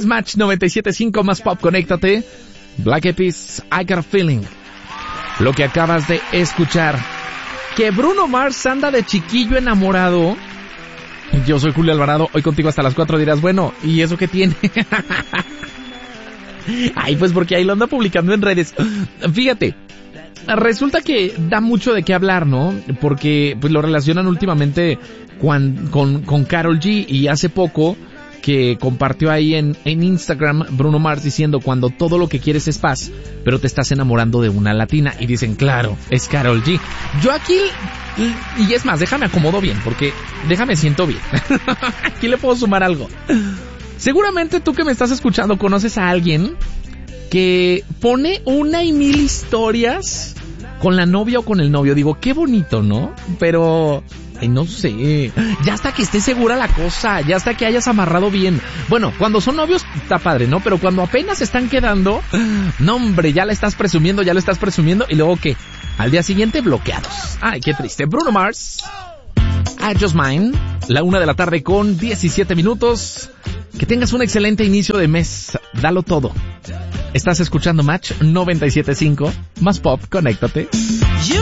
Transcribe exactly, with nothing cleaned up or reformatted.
Match noventa y siete punto cinco más pop, conéctate. Black Eyed Peas, I Got a Feeling. Lo que acabas de escuchar. Que Bruno Mars anda de chiquillo enamorado. Yo soy Julio Alvarado, hoy contigo hasta las cuatro dirás, bueno, ¿y eso qué tiene? Ay, pues porque ahí lo anda publicando en redes. Fíjate, resulta que da mucho de qué hablar, ¿no? Porque pues lo relacionan últimamente con, con, con Karol G, y hace poco que compartió ahí en, en Instagram Bruno Mars diciendo cuando todo lo que quieres es paz, pero te estás enamorando de una latina, y dicen, claro, es Karol G. Yo aquí, y, y es más, déjame acomodo bien, porque déjame siento bien. Aquí le puedo sumar algo. Seguramente tú que me estás escuchando conoces a alguien que pone una y mil historias con la novia o con el novio. Digo, qué bonito, ¿no? Pero, ay, no sé, ya hasta que esté segura la cosa, ya hasta que hayas amarrado bien. Bueno, cuando son novios está padre, ¿no? Pero cuando apenas se están quedando, no hombre, ya la estás presumiendo, ya lo estás presumiendo, y luego ¿qué? Al día siguiente bloqueados. Ay, qué triste. Bruno Mars, I Just Mine, la una de la tarde con diecisiete minutos. Que tengas un excelente inicio de mes. Dalo todo. Estás escuchando Match noventa y siete punto cinco. Más pop, conéctate.